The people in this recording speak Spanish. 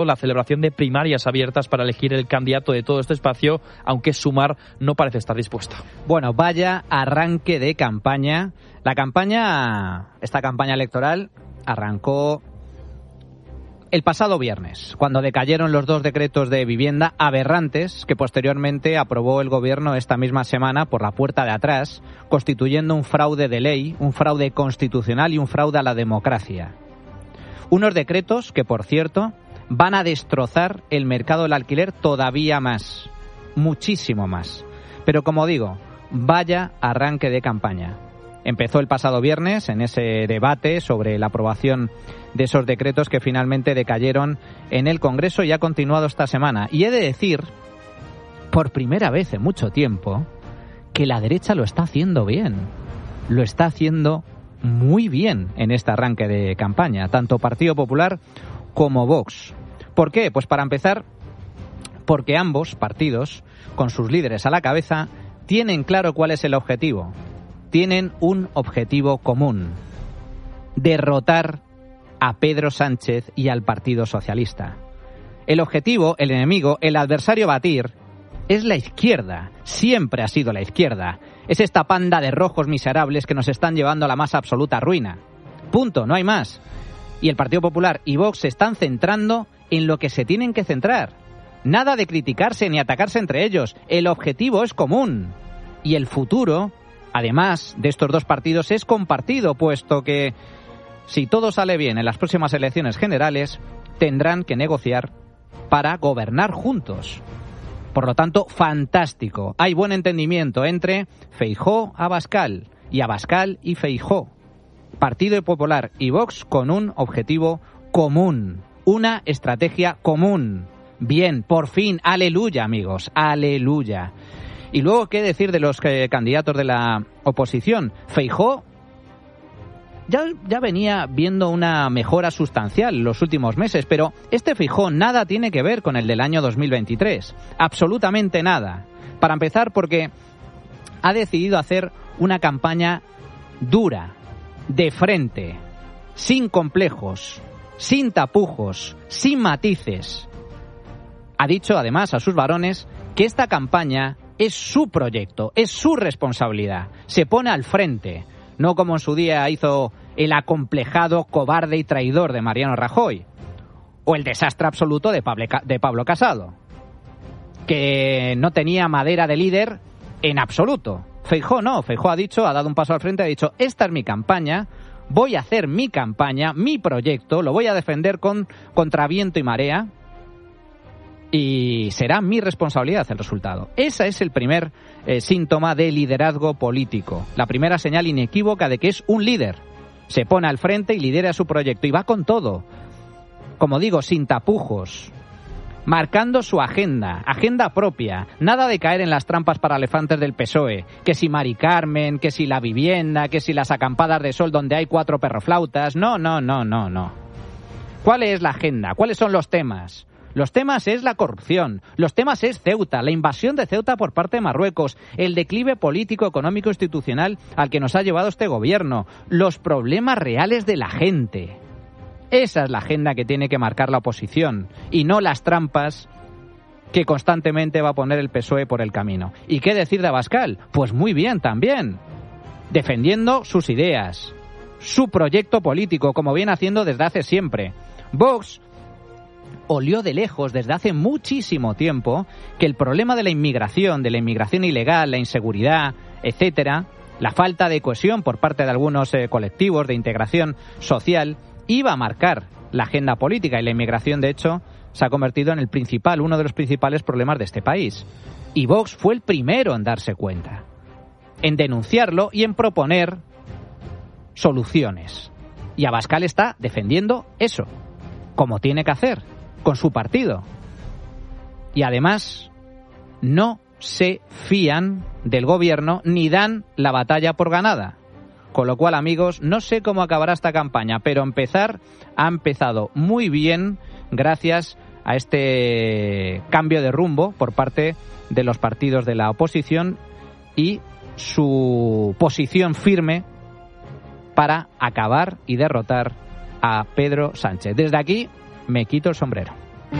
la celebración de primarias abiertas para elegir el candidato de todo este espacio, aunque Sumar no parece estar dispuesta. Bueno, vaya arranque de campaña. Esta campaña electoral arrancó el pasado viernes, cuando decayeron los 2 decretos de vivienda aberrantes que posteriormente aprobó el Gobierno esta misma semana por la puerta de atrás, constituyendo un fraude de ley, un fraude constitucional y un fraude a la democracia. Unos decretos que, por cierto, van a destrozar el mercado del alquiler todavía más, muchísimo más. Pero como digo, vaya arranque de campaña. Empezó el pasado viernes en ese debate sobre la aprobación de esos decretos que finalmente decayeron en el Congreso y ha continuado esta semana. Y he de decir, por primera vez en mucho tiempo, que la derecha lo está haciendo bien. Lo está haciendo muy bien en este arranque de campaña, tanto Partido Popular como Vox. ¿Por qué? Pues para empezar, porque ambos partidos, con sus líderes a la cabeza, tienen claro cuál es el objetivo. Tienen un objetivo común: derrotar a Pedro Sánchez y al Partido Socialista. El objetivo, el enemigo, el adversario a batir es la izquierda. Siempre ha sido la izquierda. Es esta panda de rojos miserables que nos están llevando a la más absoluta ruina. Punto, no hay más. Y el Partido Popular y Vox se están centrando en lo que se tienen que centrar. Nada de criticarse ni atacarse entre ellos. El objetivo es común. Y el futuro, además de estos dos partidos, es compartido, puesto que, si todo sale bien en las próximas elecciones generales, tendrán que negociar para gobernar juntos. Por lo tanto, fantástico. Hay buen entendimiento entre Feijóo-Abascal y Abascal y Feijóo. Partido Popular y Vox con un objetivo común, una estrategia común. Bien, por fin, aleluya, amigos, aleluya. Y luego, ¿qué decir de los candidatos de la oposición? Feijóo ya venía viendo una mejora sustancial en los últimos meses, pero este Feijóo nada tiene que ver con el del año 2023. Absolutamente nada. Para empezar, porque ha decidido hacer una campaña dura, de frente, sin complejos, sin tapujos, sin matices. Ha dicho, además, a sus varones que esta campaña es su proyecto, es su responsabilidad. Se pone al frente, no como en su día hizo el acomplejado, cobarde y traidor de Mariano Rajoy, o el desastre absoluto de Pablo Casado, que no tenía madera de líder en absoluto. Feijóo no, Feijóo ha dicho, ha dado un paso al frente, ha dicho: esta es mi campaña, voy a hacer mi campaña, mi proyecto, lo voy a defender contra viento y marea, y será mi responsabilidad el resultado. Ese es el primer síntoma de liderazgo político, la primera señal inequívoca de que es un líder. Se pone al frente y lidera su proyecto y va con todo, como digo, sin tapujos, marcando su agenda propia, nada de caer en las trampas para elefantes del PSOE, que si Mari Carmen, que si la vivienda, que si las acampadas de sol donde hay 4 perroflautas. No. ¿Cuál es la agenda? ¿Cuáles son los temas? Los temas es la corrupción, los temas es Ceuta, la invasión de Ceuta por parte de Marruecos, el declive político, económico, institucional al que nos ha llevado este gobierno, los problemas reales de la gente. Esa es la agenda que tiene que marcar la oposición y no las trampas que constantemente va a poner el PSOE por el camino. ¿Y qué decir de Abascal? Pues muy bien también, defendiendo sus ideas, su proyecto político, como viene haciendo desde hace siempre. Vox olió de lejos desde hace muchísimo tiempo que el problema de la inmigración ilegal, la inseguridad, etcétera, la falta de cohesión por parte de algunos colectivos de integración social, iba a marcar la agenda política, y la inmigración, de hecho, se ha convertido en uno de los principales problemas de este país. Y Vox fue el primero en darse cuenta, en denunciarlo y en proponer soluciones. Y Abascal está defendiendo eso, como tiene que hacer, con su partido. Y además no se fían del gobierno ni dan la batalla por ganada. Con lo cual, amigos, no sé cómo acabará esta campaña, pero ha empezado muy bien gracias a este cambio de rumbo por parte de los partidos de la oposición y su posición firme para acabar y derrotar a Pedro Sánchez. Desde aquí me quito el sombrero.